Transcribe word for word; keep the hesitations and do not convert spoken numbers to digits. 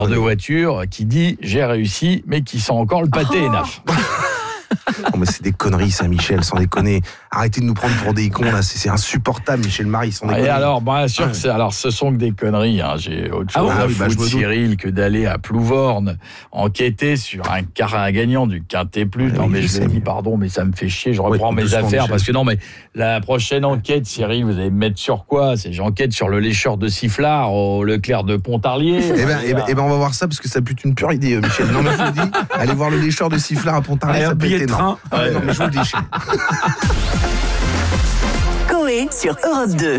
de voiture qui dit j'ai réussi, mais qui sent encore le pâté, Oh. Naf. Non, mais c'est des conneries, ça, Michel, sans déconner. Arrêtez de nous prendre pour des cons, là. C'est, c'est insupportable, Michel Marie, sans déconner. Et alors, bien sûr que c'est, alors, ce sont que des conneries. Hein. J'ai autre chose Ah oui, à oui, bah, foutre, je me doute. Cyril, que d'aller à Plouvorne enquêter sur un, car, un gagnant du Quintet Plus. Ah non, oui, mais je je sais, le dis, mais- pardon, mais ça me fait chier. Je Ouais, reprends mes doucement, affaires Michel. parce que non, mais la prochaine enquête, Cyril, vous allez me mettre sur quoi? C'est j'enquête sur le lécheur de Sifflard au Leclerc de Pontarlier. Eh ben, eh ben, eh ben, on va voir ça parce que ça pue une pure idée, euh, Michel. Non, mais je vous le dis, allez voir le lécheur de Sifflard à Pontarlier, Allez, ça un peut billet être de énorme. train. Ouais, non, mais je vous le dis, Michel. Coé sur Europe deux.